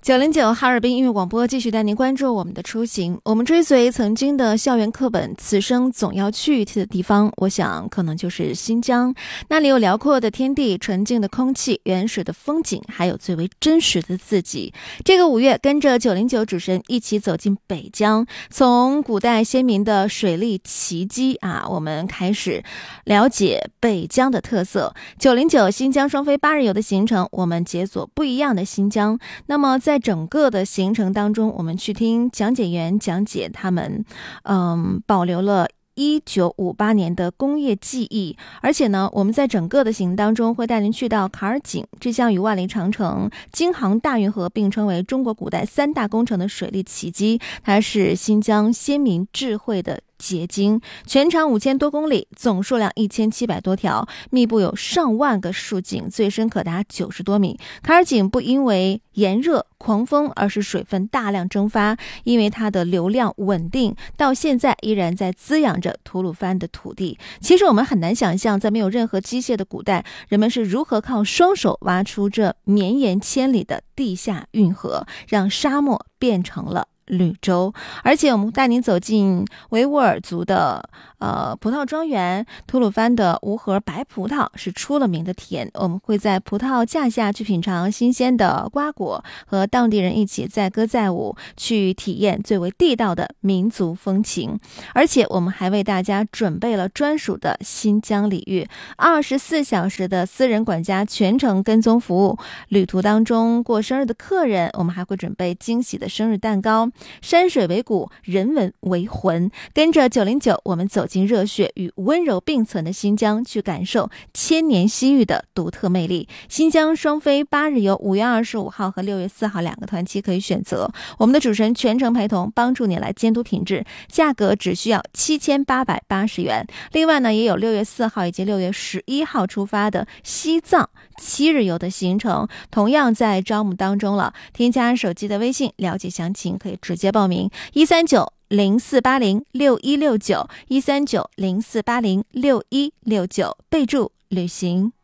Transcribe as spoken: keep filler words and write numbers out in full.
九零九哈尔滨音乐广播继续带您关注我们的出行，我们追随曾经的校园课本，此生总要去一次的地方，我想可能就是新疆。那里有辽阔的天地、纯净的空气、原始的风景，还有最为真实的自己。这个五月，跟着九零九主持人一起走进北疆，从古代先民的水利奇迹啊，我们开始了解北疆的特色。九零九新疆双飞八日游的行程，我们解锁不一样的新疆。那么在整个的行程当中，我们去听讲解员讲解他们嗯，保留了一九五八年的工业记忆，而且呢，我们在整个的行程当中会带您去到卡尔井，这项与万里长城、京杭大运河并称为中国古代三大工程的水利奇迹，它是新疆先民智慧的结晶，全长五千多公里，总数量一千七百多条，密布有上万个竖井，最深可达九十多米。卡尔井不因为炎热狂风，而是水分大量蒸发，因为它的流量稳定，到现在依然在滋养着吐鲁番的土地。其实我们很难想象，在没有任何机械的古代，人们是如何靠双手挖出这绵延千里的地下运河，让沙漠变成了绿洲。而且我们带您走进维吾尔族的呃葡萄庄园，吐鲁番的无核白葡萄是出了名的甜，我们会在葡萄架下去品尝新鲜的瓜果，和当地人一起载歌载舞，去体验最为地道的民族风情。而且我们还为大家准备了专属的新疆礼遇，二十四小时的私人管家全程跟踪服务，旅途当中过生日的客人，我们还会准备惊喜的生日蛋糕。山水为骨，人文为魂，跟着九零九，我们走进热血与温柔并存的新疆，去感受千年西域的独特魅力。新疆双飞八日游，五月二十五号和六月四号两个团期可以选择，我们的主持人全程陪同，帮助你来监督品质，价格只需要七千八百八十元。另外呢，也有六月四号以及六月十一号出发的西藏七日游的行程，同样在招募当中了。添加手机的微信了解详情，可以直接报名一三九零四八零六一六九一三九零四八零六一六九，备注旅行。